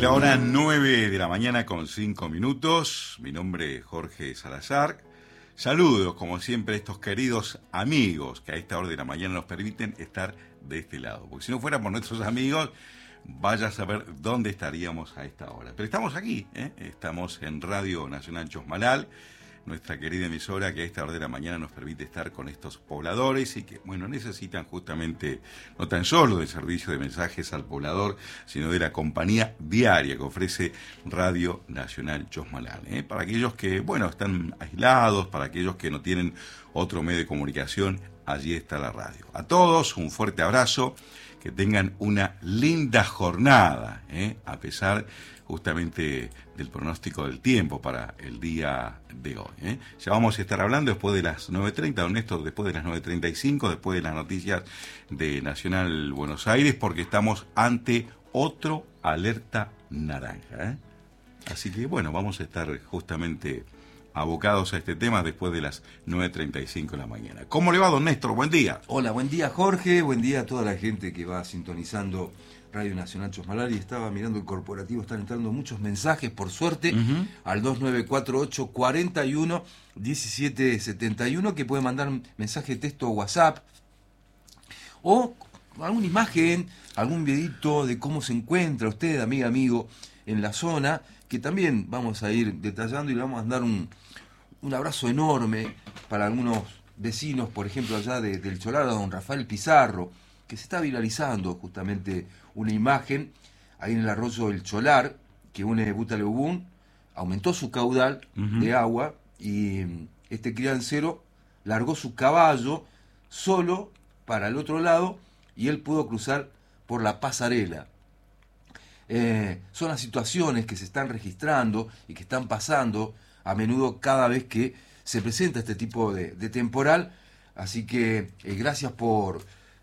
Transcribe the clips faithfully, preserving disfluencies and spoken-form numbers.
la hora nueve de la mañana con cinco minutos. Mi nombre es Jorge Salazar. Saludos, como siempre, a estos queridos amigos que a esta hora de la mañana nos permiten estar de este lado. Porque si no fuéramos nuestros amigos, vaya a saber dónde estaríamos a esta hora. Pero estamos aquí, ¿eh? Estamos en Radio Nacional Chosmalal, nuestra querida emisora que a esta hora de la mañana nos permite estar con estos pobladores y que, bueno, necesitan justamente no tan solo del servicio de mensajes al poblador, sino de la compañía diaria que ofrece Radio Nacional Chosmalal, ¿eh? Para aquellos que, bueno, están aislados, para aquellos que no tienen otro medio de comunicación, allí está la radio. A todos, un fuerte abrazo, que tengan una linda jornada, ¿eh? A pesar justamente del pronóstico del tiempo para el día de hoy, ¿eh? Ya vamos a estar hablando después de las nueve treinta, don Néstor, después de las nueve treinta y cinco, después de las noticias de Nacional Buenos Aires, porque estamos ante otro alerta naranja, ¿eh? Así que, bueno, vamos a estar justamente abocados a este tema después de las nueve treinta y cinco de la mañana. ¿Cómo le va, don Néstor? Buen día. Hola, buen día, Jorge. Buen día a toda la gente que va sintonizando Radio Nacional Chosmalal. Y estaba mirando el corporativo, están entrando muchos mensajes, por suerte, uh-huh. al dos nueve cuatro ocho, cuatro uno, uno siete siete uno, que puede mandar un mensaje de texto o WhatsApp, o alguna imagen, algún videito de cómo se encuentra usted, amiga, amigo, en la zona, que también vamos a ir detallando y le vamos a dar un, un abrazo enorme para algunos vecinos, por ejemplo, allá de, del Cholar, a don Rafael Pizarro, que se está viralizando justamente una imagen ahí en el arroyo del Cholar, que une Butaleubún, aumentó su caudal uh-huh. de agua, y este criancero largó su caballo solo para el otro lado y él pudo cruzar por la pasarela. Eh, son las situaciones que se están registrando y que están pasando a menudo cada vez que se presenta este tipo de, de temporal, así que eh, gracias por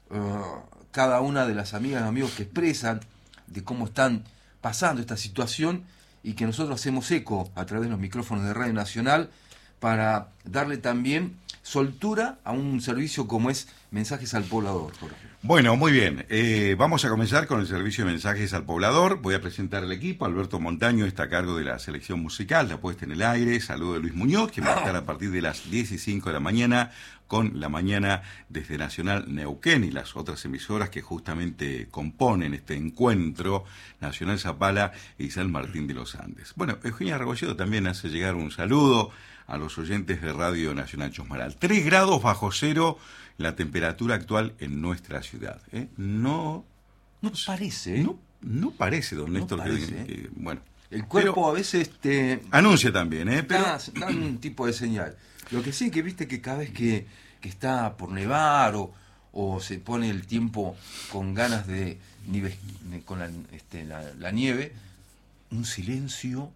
uh, cada una de las amigas y amigos que expresan de cómo están pasando esta situación y que nosotros hacemos eco a través de los micrófonos de Radio Nacional para darle también soltura a un servicio como es Mensajes al Poblador, Jorge. Bueno, muy bien. Eh, vamos a comenzar con el servicio de Mensajes al Poblador. Voy a presentar al equipo. Alberto Montaño está a cargo de la selección musical, la puesta en el aire. Saludo de Luis Muñoz, que va a estar a partir de las diez y cinco de la mañana con La Mañana desde Nacional Neuquén y las otras emisoras que justamente componen este encuentro, Nacional Zapala y San Martín de los Andes. Bueno, Eugenia Rebolledo también hace llegar un saludo a los oyentes de Radio Nacional Chosmalal. Tres grados bajo cero la temperatura actual en nuestra ciudad, ¿eh? No, no parece, ¿eh? No, no parece, don Néstor. No parece, que, ¿eh? que, bueno, el cuerpo pero, a veces te anuncia también, ¿eh? Pero da, da un tipo de señal. Lo que sí que viste que cada vez que, que está por nevar o, o se pone el tiempo con ganas de nieve, con la, este, la, la nieve, un silencio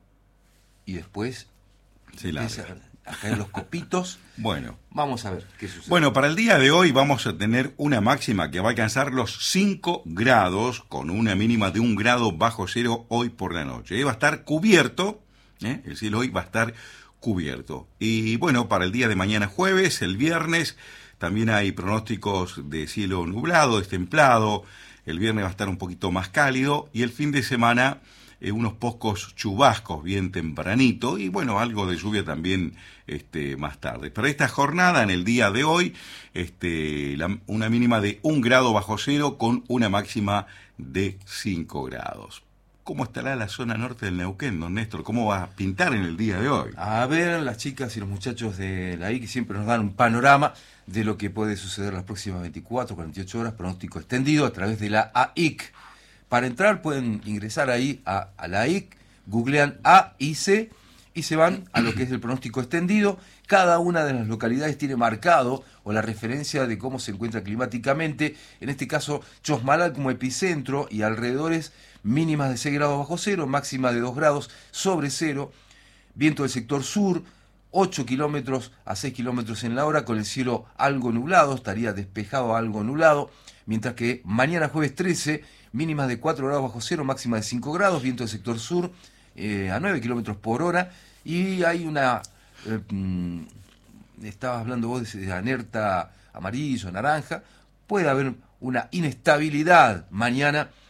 y después se empieza a caer los copitos. Bueno, vamos a ver qué sucede. Bueno, para el día de hoy vamos a tener una máxima que va a alcanzar los cinco grados, con una mínima de un grado bajo cero hoy por la noche. ¿Eh? Va a estar cubierto, ¿eh? El cielo hoy va a estar cubierto. Y bueno, para el día de mañana jueves, el viernes, también hay pronósticos de cielo nublado, destemplado. El viernes va a estar un poquito más cálido y el fin de semana Eh, unos pocos chubascos bien tempranito y bueno, algo de lluvia también este, más tarde. Pero esta jornada, en el día de hoy, este, la, una mínima de un grado bajo cero con una máxima de cinco grados. ¿Cómo estará la zona norte del Neuquén, don Néstor? ¿Cómo va a pintar en el día de hoy? A ver, las chicas y los muchachos de la I C siempre nos dan un panorama de lo que puede suceder las próximas veinticuatro, cuarenta y ocho horas, pronóstico extendido a través de la A I C. Para entrar pueden ingresar ahí a, a la A I C, googlean A I C y se van a lo que es el pronóstico extendido. Cada una de las localidades tiene marcado o la referencia de cómo se encuentra climáticamente. En este caso, Chosmalal como epicentro y alrededores, mínimas de seis grados bajo cero, máxima de dos grados sobre cero. Viento del sector sur, ocho kilómetros a seis kilómetros en la hora, con el cielo algo nublado, estaría despejado algo nublado. Mientras que mañana jueves trece, mínimas de cuatro grados bajo cero, máxima de cinco grados, viento del sector sur eh, a nueve kilómetros por hora, y hay una, eh, mm, estabas hablando vos de, de alerta amarillo, naranja, puede haber una inestabilidad mañana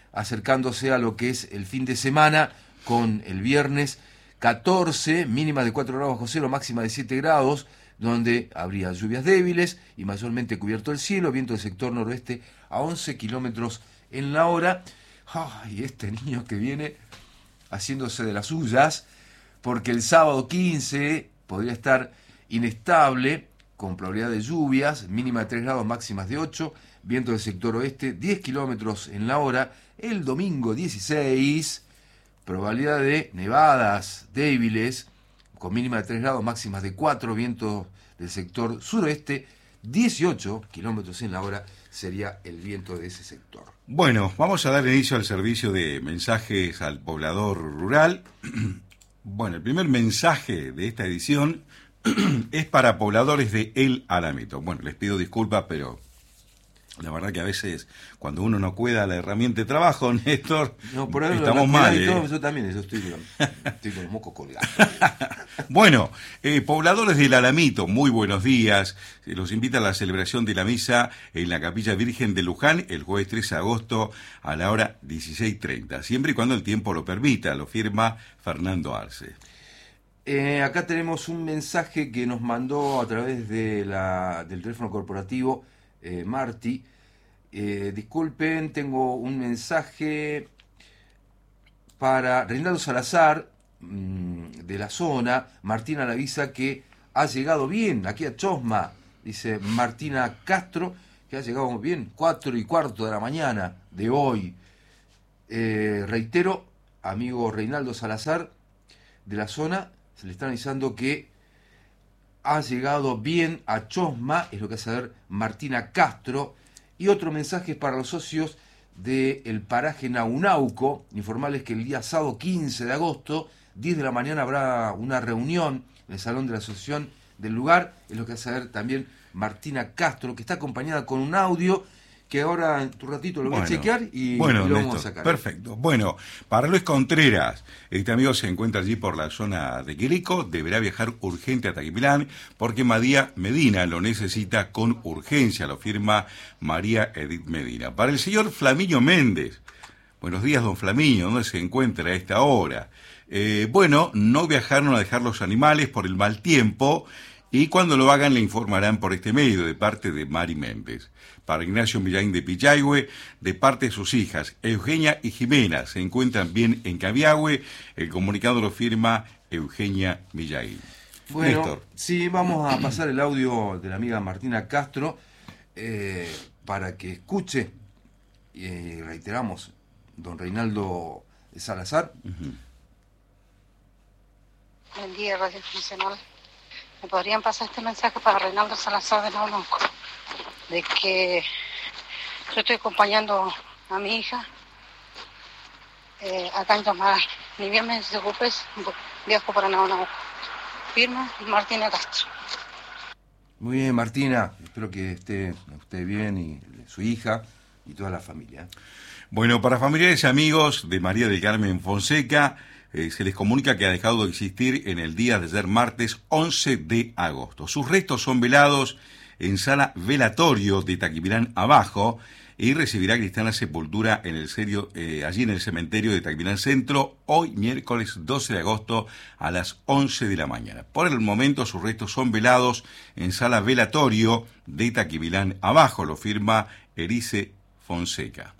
acercándose a lo que es el fin de semana, con el viernes catorce, mínima de cuatro grados bajo cero, máxima de siete grados, donde habría lluvias débiles y mayormente cubierto el cielo, viento del sector noroeste a once kilómetros en la hora. Ay, este niño que viene haciéndose de las suyas, porque el sábado quince podría estar inestable, con probabilidad de lluvias, mínima de tres grados, máximas de ocho, viento del sector oeste, diez kilómetros en la hora. El domingo dieciséis, probabilidad de nevadas débiles, con mínima de tres grados, máximas de cuatro, viento del sector suroeste, dieciocho kilómetros en la hora sería el viento de ese sector. Bueno, vamos a dar inicio al servicio de mensajes al poblador rural. Bueno, el primer mensaje de esta edición es para pobladores de El Alamito. Bueno, les pido disculpas, pero la verdad que a veces cuando uno no cuida la herramienta de trabajo, Néstor, no, por ahí estamos mal. Y todo, ¿eh? Yo también, yo estoy, estoy con los mocos colgados. Bueno, eh, pobladores del Alamito, muy buenos días. Los invita a la celebración de la misa en la Capilla Virgen de Luján el jueves trece de agosto a la hora dieciséis treinta, siempre y cuando el tiempo lo permita, lo firma Fernando Arce. Eh, acá tenemos un mensaje que nos mandó a través de la, del teléfono corporativo eh, Marti. Eh, disculpen, tengo un mensaje para Reinaldo Salazar, mmm, de la zona. Martina le avisa que ha llegado bien aquí a Chosma, dice Martina Castro, que ha llegado bien, cuatro y cuarto de la mañana de hoy. Eh, reitero, amigo Reinaldo Salazar, de la zona, se le está avisando que ha llegado bien a Chosma, es lo que hace saber Martina Castro. Y otro mensaje para los socios del paraje Naunauco, informarles que el día sábado quince de agosto, diez de la mañana, habrá una reunión en el salón de la asociación del lugar, es lo que hace saber también Martina Castro, que está acompañada con un audio que ahora en tu ratito lo voy bueno, a chequear y, bueno, y lo Néstor, vamos a sacar. Perfecto. Bueno, para Luis Contreras, este amigo se encuentra allí por la zona de Quirico, deberá viajar urgente a Taquipilán porque María Medina lo necesita con urgencia, lo firma María Edith Medina. Para el señor Flaminio Méndez, buenos días, don Flaminio, ¿dónde se encuentra a esta hora? Eh, bueno, no viajaron a dejar los animales por el mal tiempo y cuando lo hagan le informarán por este medio de parte de Mari Méndez. Para Ignacio Millaín de Pichayhue, de parte de sus hijas, Eugenia y Jimena, se encuentran bien en Cabiahue. El comunicado lo firma Eugenia Millaín. Bueno, Néstor. Sí, vamos a pasar el audio de la amiga Martina Castro eh, para que escuche, y eh, reiteramos, don Reinaldo Salazar. Uh-huh. Buen día, Radio Nacional. ¿Me podrían pasar este mensaje para Reinaldo Salazar de Naunauco? De que yo estoy acompañando a mi hija eh, acá en Tomar. Ni bien me desocupes, viajo para Naunauco. Firma Martina Castro. Muy bien, Martina. Espero que esté usted bien y su hija y toda la familia. Bueno, para familiares y amigos de María del Carmen Fonseca, eh, se les comunica que ha dejado de existir en el día de ayer martes once de agosto. Sus restos son velados en sala velatorio de Taquipilán Abajo y recibirá cristiana sepultura en el serio, eh, allí en el cementerio de Taquipilán Centro, hoy miércoles doce de agosto a las once de la mañana. Por el momento sus restos son velados en sala velatorio de Taquipilán Abajo, lo firma Erice Fonseca.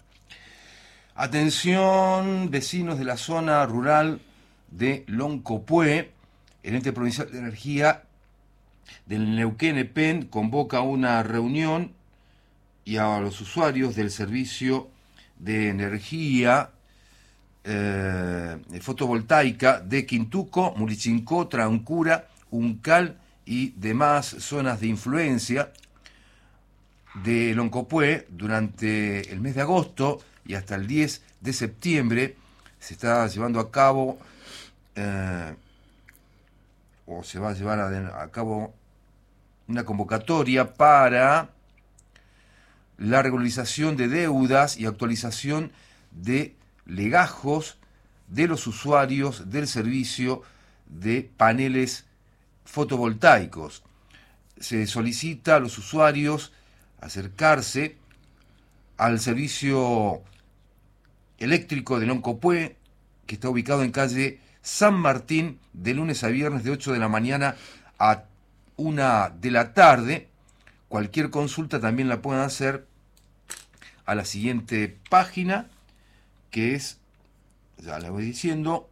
Atención, vecinos de la zona rural de Loncopué, el ente provincial de energía del Neuquén E P E N convoca una reunión y a los usuarios del servicio de energía eh, fotovoltaica de Quintuco, Murichincó, Trancura, Uncal y demás zonas de influencia de Loncopué durante el mes de agosto y hasta el diez de septiembre se está llevando a cabo eh, o se va a llevar a, a cabo una convocatoria para la regularización de deudas y actualización de legajos de los usuarios del servicio de paneles fotovoltaicos. Se solicita a los usuarios acercarse al servicio eléctrico de Loncopué, que está ubicado en calle San Martín, de lunes a viernes de ocho de la mañana a una de la tarde. Cualquier consulta también la pueden hacer a la siguiente página, que es, ya la voy diciendo,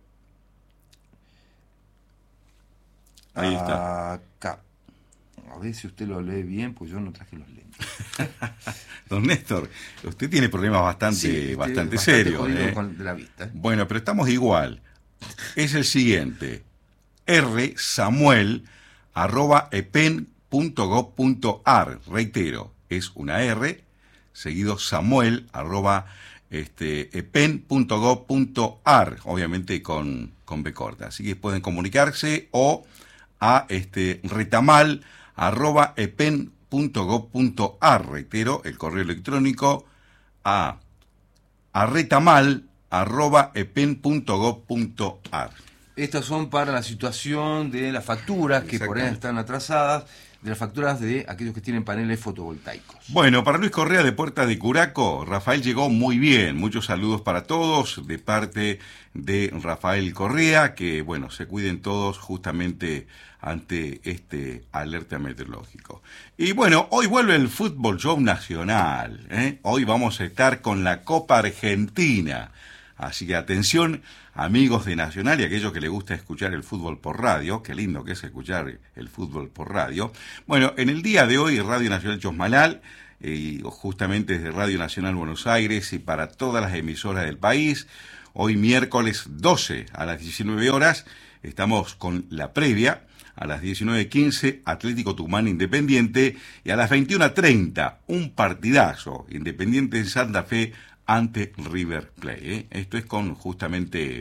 ahí está. Acá. A ver si usted lo lee bien, pues yo no traje los lentes. Don Néstor, usted tiene problemas bastante, Sí, bastante, bastante serios. jodido ¿eh? con de la vista. ¿eh? Bueno, pero estamos igual. Es el siguiente: r samuel arroba epen punto gob punto ar. Reitero, es una R, seguido samuel arroba este, epen punto gob punto ar, obviamente con, con B corta. Así que pueden comunicarse o a este, retamal arroba epen punto gob punto ar. Reitero, el correo electrónico a, a retamal arroba epen punto gob punto ar. Estas son para la situación de las facturas que por ahí están atrasadas, de las facturas de aquellos que tienen paneles fotovoltaicos. Bueno, para Luis Correa de Puerta de Curaco, Rafael llegó muy bien. Muchos saludos para todos de parte de Rafael Correa, que bueno, se cuiden todos justamente ante este alerta meteorológico. Y bueno, hoy vuelve el Fútbol Show Nacional, ¿eh? Hoy vamos a estar con la Copa Argentina. Así que atención, amigos de Nacional y aquellos que les gusta escuchar el fútbol por radio, qué lindo que es escuchar el fútbol por radio. Bueno, en el día de hoy, Radio Nacional Chosmalal, eh, justamente desde Radio Nacional Buenos Aires y para todas las emisoras del país, hoy miércoles doce a las diecinueve horas, estamos con la previa. A las diecinueve quince, Atlético Tucumán Independiente, y a las veintiuno treinta, un partidazo, Independiente en Santa Fe ante River Plate. ¿eh? Esto es con justamente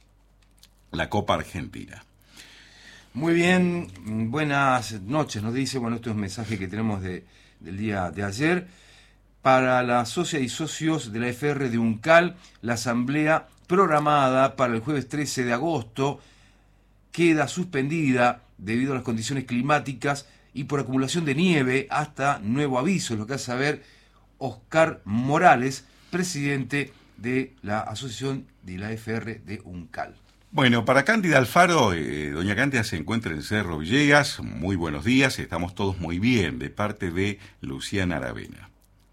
la Copa Argentina. Muy bien, buenas noches, nos dice, bueno, esto es un mensaje que tenemos de, del día de ayer. Para las socias y socios de la F R de UNCAL, la asamblea programada para el jueves trece de agosto queda suspendida debido a las condiciones climáticas y por acumulación de nieve hasta nuevo aviso, lo que hace saber Oscar Morales, presidente de la Asociación de la F R de UNCAL. Bueno, para Cándida Alfaro, eh, doña Cándida se encuentra en Cerro Villegas. Muy buenos días, estamos todos muy bien, de parte de Luciana Aravena.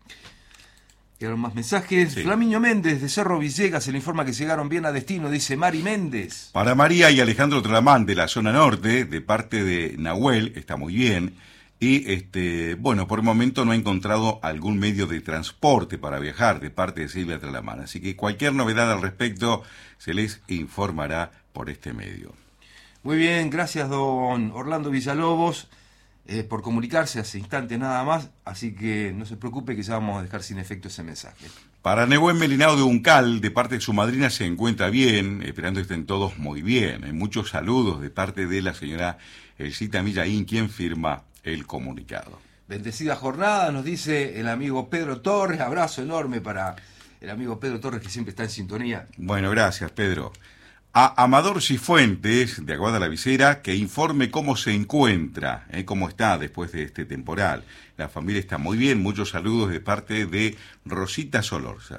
Quedaron más mensajes. Sí. Flamiño Méndez, de Cerro Villegas, se le informa que llegaron bien a destino, dice Mari Méndez. Para María y Alejandro Tramán, de la zona norte, de parte de Nahuel, está muy bien. Y, este, bueno, por el momento no ha encontrado algún medio de transporte para viajar, de parte de Silvia Tramán. Así que cualquier novedad al respecto se les informará por este medio. Muy bien, gracias don Orlando Villalobos. Eh, por comunicarse hace instantes nada más, así que no se preocupe que ya vamos a dejar sin efecto ese mensaje. Para Nehuen Melinao de Uncal, de parte de su madrina, se encuentra bien, esperando que estén todos muy bien. Hay muchos saludos de parte de la señora Elcita Millaín, quien firma el comunicado. Bendecida jornada, nos dice el amigo Pedro Torres, abrazo enorme para el amigo Pedro Torres, que siempre está en sintonía. Bueno, gracias Pedro. A Amador Cifuentes, de Aguada la Visera, que informe cómo se encuentra, eh, cómo está después de este temporal. La familia está muy bien, muchos saludos de parte de Rosita Solorza.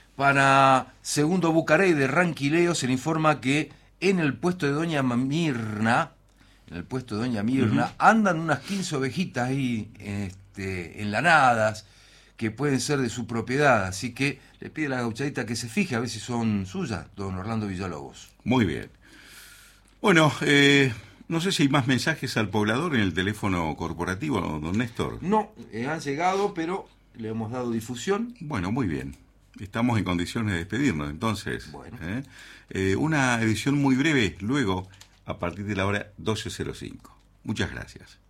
Para Segundo Bucarey, de Ranquileo, se le informa que en el puesto de Doña Mirna, en el puesto de Doña Mirna, uh-huh. andan unas quince ovejitas ahí este, enlanadas, que pueden ser de su propiedad, así que le pide a la gauchadita que se fije a ver si son suyas, don Orlando Villalobos. Muy bien. Bueno, eh, no sé si hay más mensajes al poblador en el teléfono corporativo, don Néstor. No, eh, han llegado, pero le hemos dado difusión. Bueno, muy bien. Estamos en condiciones de despedirnos, entonces. Bueno. ¿eh? Eh, una edición muy breve, luego, a partir de la hora doce cero cinco. Muchas gracias.